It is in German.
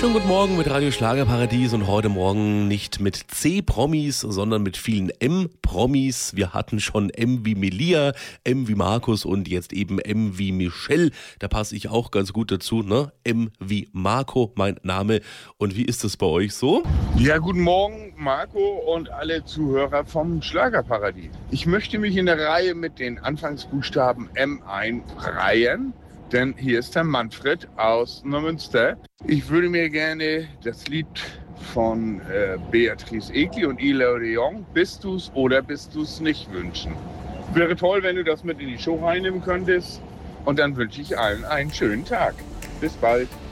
Schönen guten Morgen mit Radio Schlagerparadies und heute Morgen nicht mit C-Promis, sondern mit vielen M-Promis. Wir hatten schon M wie Melia, M wie Markus und jetzt eben M wie Michelle. Da passe ich auch ganz gut dazu, ne? M wie Marco, mein Name. Und wie ist das bei euch so? Ja, guten Morgen, Marco und alle Zuhörer vom Schlagerparadies. Ich möchte mich in der Reihe mit den Anfangsbuchstaben M einreihen. Denn hier ist der Manfred aus Neumünster. Ich würde mir gerne das Lied von Beatrice Egli und Ila de Jong, Bist du's oder bist du's nicht, wünschen. Wäre toll, wenn du das mit in die Show reinnehmen könntest. Und dann wünsche ich allen einen schönen Tag. Bis bald.